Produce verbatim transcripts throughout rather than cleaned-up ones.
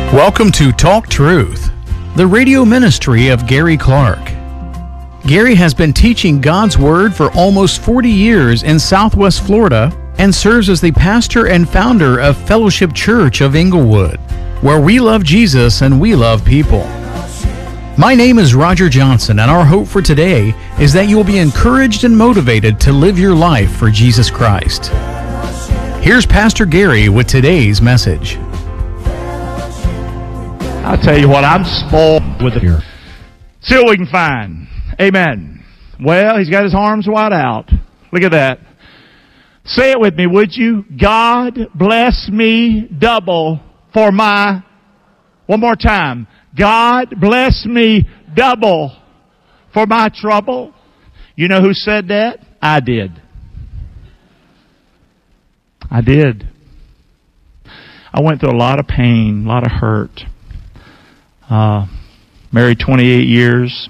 Welcome to Talk Truth, the radio ministry of Gary Clark. Gary has been teaching God's Word for almost forty years in Southwest Florida and serves as the pastor and founder of Fellowship Church of Inglewood, where we love Jesus and we love people. My name is Roger Johnson, and our hope for today is that you will be encouraged and motivated to live your life for Jesus Christ. Here's Pastor Gary with today's message. I'll tell you what, I'm spoiled with it here. See what we can find. Amen. Well, he's got his arms wide out. Look at that. Say it with me, would you? God bless me double for my... One more time. God bless me double for my trouble. You know who said that? I did. I did. I went through a lot of pain, a lot of hurt. Uh, married twenty-eight years.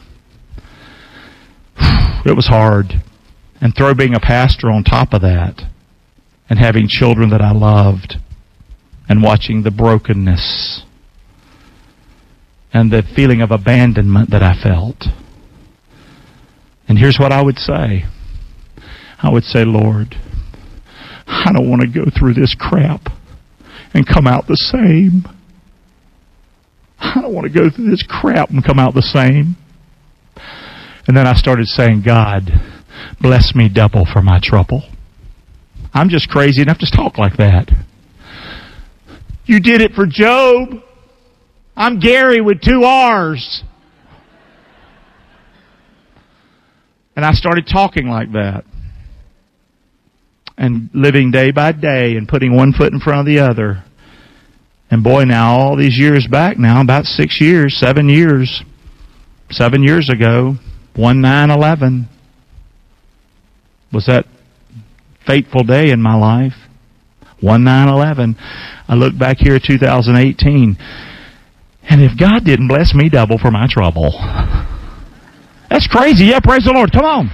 It was hard. And throw being a pastor on top of that. And having children that I loved. And watching the brokenness. And the feeling of abandonment that I felt. And here's what I would say. I would say, Lord, I don't want to go through this crap and come out the same. I don't want to go through this crap and come out the same. And then I started saying, God, bless me double for my trouble. I'm just crazy enough to talk like that. You did it for Job. I'm Gary with two R's. And I started talking like that. And living day by day and putting one foot in front of the other. And boy, now all these years back now, about six years, seven years, seven years ago, one nine eleven was that fateful day in my life. one nine eleven. I look back here at two thousand eighteen. And if God didn't bless me double for my trouble. That's crazy. Yeah, praise the Lord. Come on.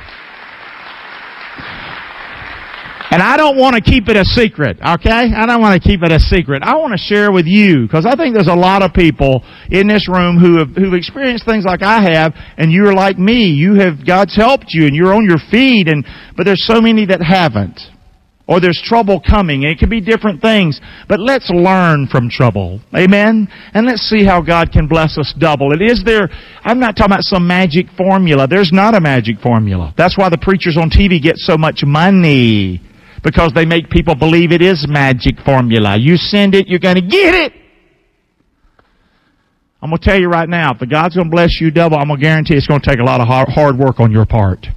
And I don't want to keep it a secret, okay? I don't want to keep it a secret. I want to share with you, because I think there's a lot of people in this room who have who've experienced things like I have, and you're like me. You have, God's helped you, and you're on your feet, and but there's so many that haven't. Or there's trouble coming, and it could be different things. But let's learn from trouble. Amen? And let's see how God can bless us double. It is there, I'm not talking about some magic formula. There's not a magic formula. That's why the preachers on T V get so much money. Because they make people believe it is magic formula. You send it, you're going to get it. I'm going to tell you right now, if the God's going to bless you double, I'm going to guarantee it's going to take a lot of hard work on your part.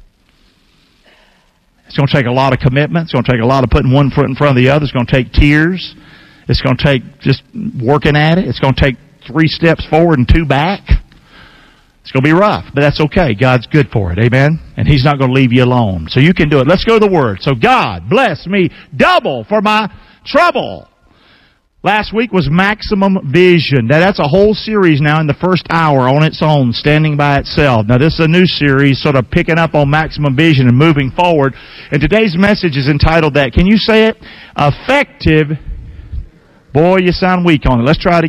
It's going to take a lot of commitment. It's going to take a lot of putting one foot in front of the other. It's going to take tears. It's going to take just working at it. It's going to take three steps forward and two back. It's going to be rough, but that's okay. God's good for it. Amen? And He's not going to leave you alone. So you can do it. Let's go to the Word. So God bless me double for my trouble. Last week was Maximum Vision. Now that's a whole series now in the first hour on its own, standing by itself. Now this is a new series sort of picking up on Maximum Vision and moving forward. And today's message is entitled that. Can you say it? Effective. Boy, you sound weak on it. Let's try it again.